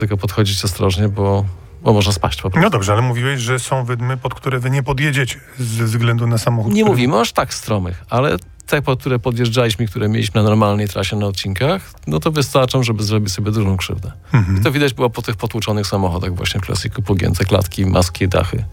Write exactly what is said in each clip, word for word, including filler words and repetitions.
Tylko podchodzić ostrożnie, bo, bo można spaść po prostu. No dobrze, ale mówiłeś, że są wydmy, pod które wy nie podjedziecie ze względu na samochód. Nie który... mówimy aż tak stromych, ale te, pod które podjeżdżaliśmy, które mieliśmy na normalnej trasie na odcinkach, no to wystarczą, żeby zrobić sobie dużą krzywdę. Mhm. I to widać było po tych potłuczonych samochodach właśnie w Classicu, pogięte klatki, maski, dachy.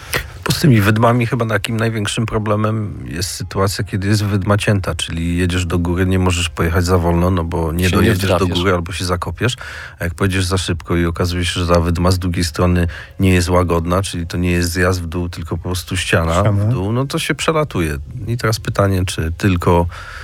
Bo z tymi wydmami chyba takim największym problemem jest sytuacja, kiedy jest wydma cięta, czyli jedziesz do góry, nie możesz pojechać za wolno, no bo nie się dojedziesz nie do góry albo się zakopiesz, a jak pojedziesz za szybko i okazuje się, że ta wydma z drugiej strony nie jest łagodna, czyli to nie jest zjazd w dół, tylko po prostu ściana, ściana. w dół, no to się przelatuje. I teraz pytanie, czy tylko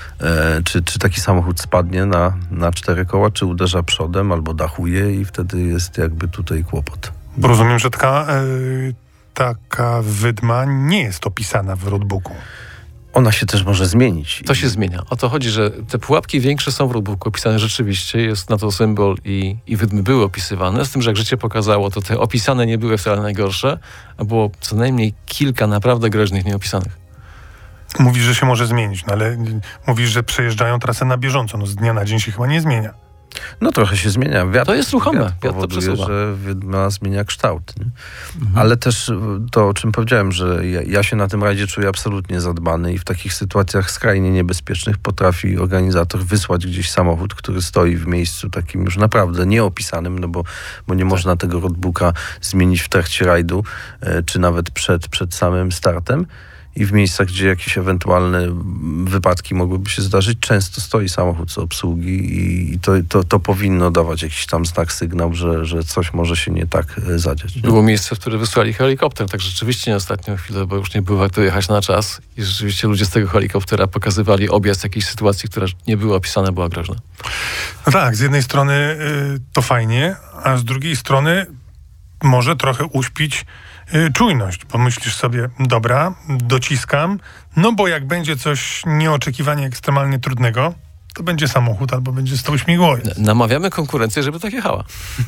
e, czy, czy taki samochód spadnie na, na cztery koła, czy uderza przodem albo dachuje i wtedy jest jakby tutaj kłopot. Bo rozumiem, że taka... Yy... Taka wydma nie jest opisana w roadbooku. Ona się też może zmienić. To się zmienia. O to chodzi, że te pułapki większe są w roadbooku opisane rzeczywiście, jest na to symbol i, i wydmy były opisywane, z tym, że jak życie pokazało, to te opisane nie były wcale najgorsze, a było co najmniej kilka naprawdę groźnych nieopisanych. Mówisz, że się może zmienić, no ale mówisz, że przejeżdżają trasę na bieżąco. No z dnia na dzień się chyba nie zmienia. No trochę się zmienia. Wiatr, To jest ruchome. Wiatr Wiatr to powoduje, przesuwa. że wydma zmienia kształt. Nie? Mhm. Ale też to, o czym powiedziałem, że ja, ja się na tym rajdzie czuję absolutnie zadbany i w takich sytuacjach skrajnie niebezpiecznych potrafi organizator wysłać gdzieś samochód, który stoi w miejscu takim już naprawdę nieopisanym, no bo, bo nie tak. można tego roadbooka zmienić w trakcie rajdu, e, czy nawet przed, przed samym startem. I w miejscach, gdzie jakieś ewentualne wypadki mogłyby się zdarzyć, często stoi samochód z obsługi i to, to, to powinno dawać jakiś tam znak, sygnał, że, że coś może się nie tak zadziać. Nie? Było miejsce, w które wysłali helikopter, tak rzeczywiście nie ostatnią chwilę, bo już nie było jak dojechać na czas i rzeczywiście ludzie z tego helikoptera pokazywali objazd jakiejś sytuacji, która nie była opisana, była groźna. No tak, z jednej strony y, to fajnie, a z drugiej strony może trochę uśpić czujność, bo myślisz sobie, dobra, dociskam, no bo jak będzie coś nieoczekiwanie ekstremalnie trudnego, to będzie samochód albo będzie stał śmigłowiec. Namawiamy konkurencję, żeby tak jechała.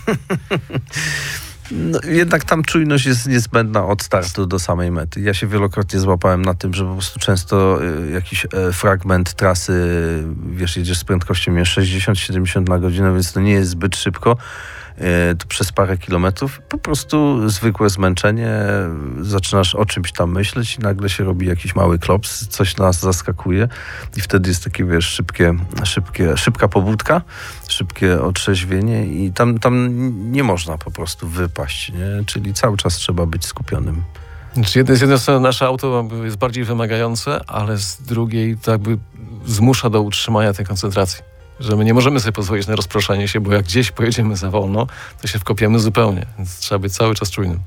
No, jednak tam czujność jest niezbędna od startu do samej mety. Ja się wielokrotnie złapałem na tym, że po prostu często y, jakiś y, fragment trasy, y, wiesz, jedziesz z prędkością sześćdziesiąt siedemdziesiąt na godzinę, więc to nie jest zbyt szybko. To przez parę kilometrów po prostu zwykłe zmęczenie, zaczynasz o czymś tam myśleć i nagle się robi jakiś mały klops, coś nas zaskakuje i wtedy jest takie, wiesz, szybkie, szybkie, szybka pobudka, szybkie otrzeźwienie i tam, tam nie można po prostu wypaść, nie? Czyli cały czas trzeba być skupionym. Znaczy, z jednej strony nasze auto jest bardziej wymagające, ale z drugiej to jakby zmusza do utrzymania tej koncentracji. Że my nie możemy sobie pozwolić na rozproszenie się, bo jak gdzieś pojedziemy za wolno, to się wkopiemy zupełnie. Więc trzeba być cały czas czujnym.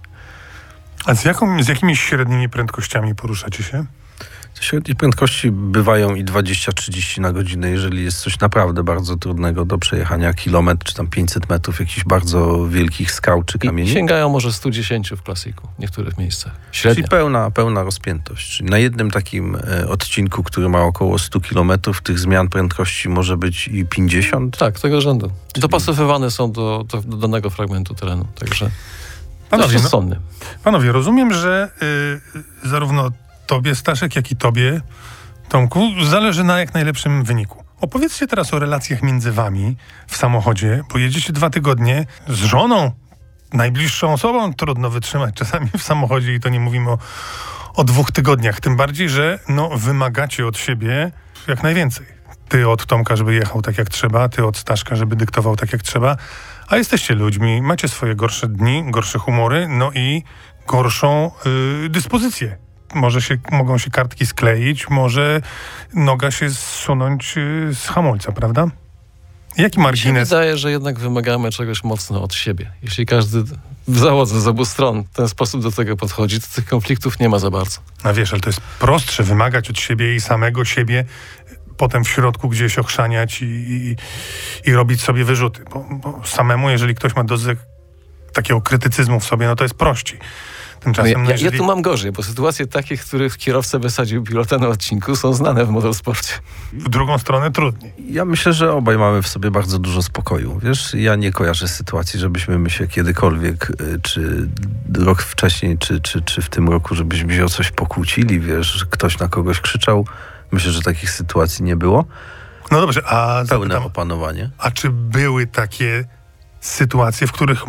A z, jaką, z jakimi średnimi prędkościami poruszacie się? Średnie prędkości bywają i dwadzieścia trzydzieści na godzinę, jeżeli jest coś naprawdę bardzo trudnego do przejechania, kilometr czy tam pięćset metrów jakichś bardzo wielkich skał czy kamieni. I sięgają może sto dziesięć w Classicu w niektórych miejscach. Średnia. Czyli pełna, pełna rozpiętość. Czyli na jednym takim e, odcinku, który ma około sto kilometrów, tych zmian prędkości może być i pięćdziesiąt. Tak, tego rzędu. Dopasowywane są do, do, do danego fragmentu terenu. Także Panowie, jest no, rozsądny. Panowie, rozumiem, że y, zarówno tobie, Staszek, jak i tobie, Tomku, zależy na jak najlepszym wyniku. Opowiedzcie teraz o relacjach między wami w samochodzie, bo jedziecie dwa tygodnie z żoną, najbliższą osobą. Trudno wytrzymać czasami w samochodzie i to nie mówimy o, o dwóch tygodniach. Tym bardziej, że no, wymagacie od siebie jak najwięcej. Ty od Tomka, żeby jechał tak jak trzeba, ty od Staszka, żeby dyktował tak jak trzeba, a jesteście ludźmi, macie swoje gorsze dni, gorsze humory, no i gorszą y, dyspozycję. Może się, mogą się kartki skleić, może noga się zsunąć y, z hamulca, prawda? Jaki margines? Mi się wydaje, że jednak wymagamy czegoś mocno od siebie. Jeśli każdy w załodze z obu stron w ten sposób do tego podchodzi, to tych konfliktów nie ma za bardzo. A wiesz, ale to jest prostsze wymagać od siebie i samego siebie, potem w środku gdzieś ochrzaniać i, i, i robić sobie wyrzuty. Bo, bo samemu, jeżeli ktoś ma dozę takiego krytycyzmu w sobie, no to jest prościej. Tymczasem, no ja, no jeżeli... ja tu mam gorzej, bo sytuacje takie, w których kierowca wysadził pilota na odcinku, są znane w motorsporcie. W drugą stronę trudniej. Ja myślę, że obaj mamy w sobie bardzo dużo spokoju. Wiesz, ja nie kojarzę sytuacji, żebyśmy my się kiedykolwiek, czy rok wcześniej, czy, czy, czy w tym roku, żebyśmy się o coś pokłócili, wiesz, ktoś na kogoś krzyczał. Myślę, że takich sytuacji nie było. No dobrze, a... Pełne zapytam, opanowanie. a czy były takie sytuacje, w których